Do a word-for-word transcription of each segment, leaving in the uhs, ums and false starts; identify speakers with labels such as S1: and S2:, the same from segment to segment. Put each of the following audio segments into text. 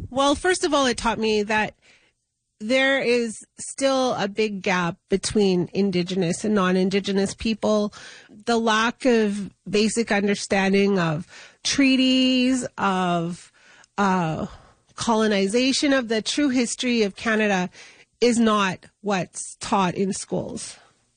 S1: Well, first of all, it taught me that there is still a big gap between Indigenous and non-Indigenous people. The lack of basic understanding of treaties, of uh, colonization, of the true history of Canada is not what's taught in schools.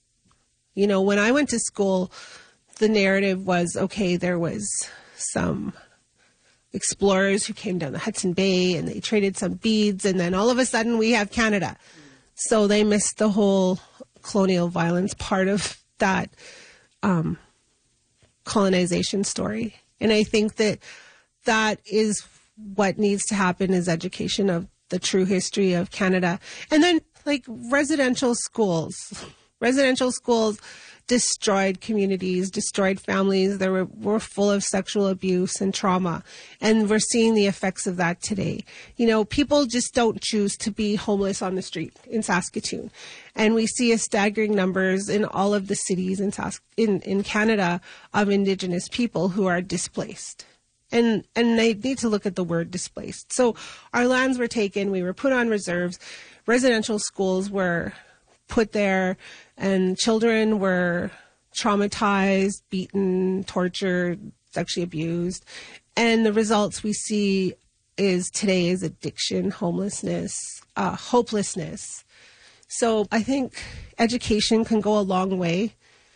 S1: You know, when I went to school, the narrative was, okay, there was some explorers who came down the Hudson Bay and they traded some beads, and then all of a sudden we have Canada. So they missed the whole colonial violence part of that um, colonization story. And I think that that is what needs to happen, is education of the true history of Canada. And then, like, residential schools. Residential schools destroyed communities, destroyed families. They were, were full of sexual abuse and trauma. And we're seeing the effects of that today. You know, people just don't choose to be homeless on the street in Saskatoon. And we see a staggering numbers in all of the cities in, Sask- in, in Canada of Indigenous people who are displaced. And, and they need to look at the word displaced. So our lands were taken. We were put on reserves. Residential schools were put there, and children were traumatized, beaten, tortured, sexually abused. And the results we see is today is addiction, homelessness, uh, hopelessness. So I think education can go a long way.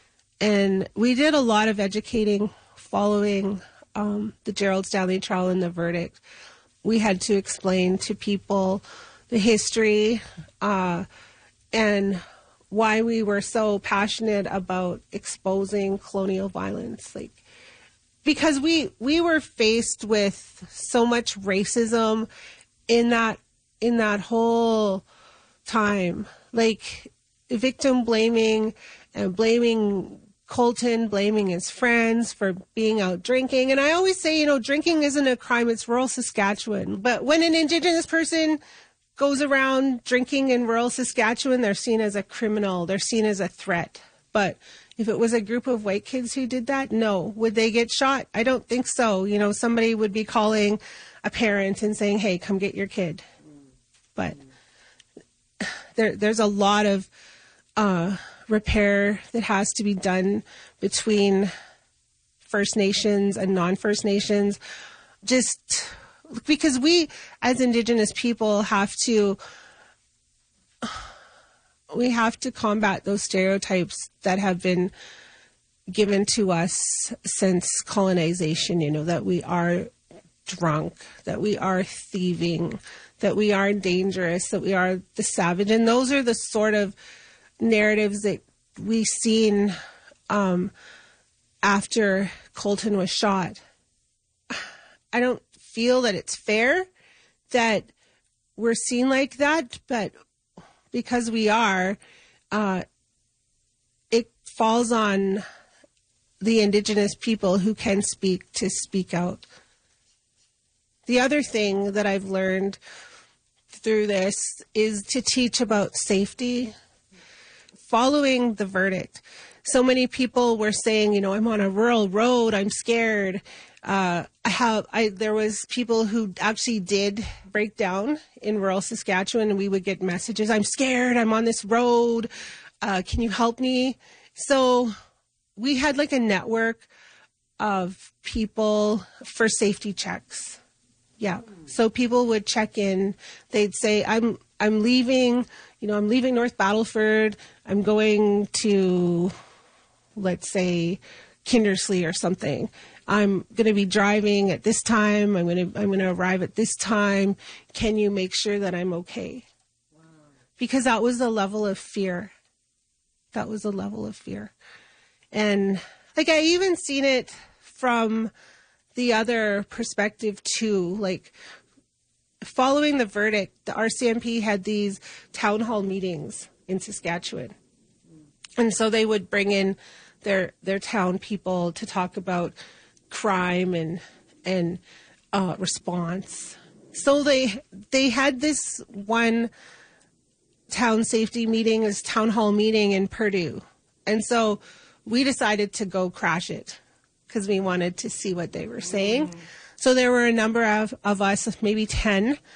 S1: And we did a lot of educating following um, the Gerald Stanley trial and the verdict. We had to explain to people the history, uh, and why we were so passionate about exposing colonial violence. Like, because we we were faced with so much racism in that in that whole time. Like, victim blaming and blaming Colton, blaming his friends for being out drinking. And I always say, you know, drinking isn't a crime, it's rural Saskatchewan. But when an Indigenous person goes around drinking in rural Saskatchewan, they're seen as a criminal. They're seen as a threat. But if it was a group of white kids who did that, no. Would they get shot? I don't think so. You know, somebody would be calling a parent and saying, hey, come get your kid. But there, there's a lot of uh, repair that has to be done between First Nations and non-First Nations. Just because we, as Indigenous people, have to we have to combat those stereotypes that have been given to us since colonization, you know, that we are drunk, that we are thieving, that we are dangerous, that we are the savage. And those are the sort of narratives that we've seen um, after Colton was shot. I don't feel that it's fair that we're seen like that, but because we are, uh, it falls on the Indigenous people who can speak to speak out. The other thing that I've learned through this is to teach about safety. Following the verdict, so many people were saying, you know, I'm on a rural road, I'm scared. Uh, I have, I, there was people who actually did break down in rural Saskatchewan, and we would get messages, I'm scared, I'm on this road, uh, can you help me? So we had like a network of people for safety checks. Yeah. So people would check in, they'd say, I'm, I'm leaving, you know, I'm leaving North Battleford, I'm going to, let's say, Kindersley or something. I'm going to be driving at this time. I'm going to I'm going to arrive at this time. Can you make sure that I'm okay? Wow. Because that was a level of fear. That was a level of fear. And like, I even seen it from the other perspective too. Like, following the verdict, the R C M P had these town hall meetings in Saskatchewan. And so they would bring in their their town people to talk about crime and and uh, response. So they they had this one town safety meeting, this town hall meeting in Purdue, and so we decided to go crash it because we wanted to see what they were saying. Mm. So there were a number of, of us, maybe ten,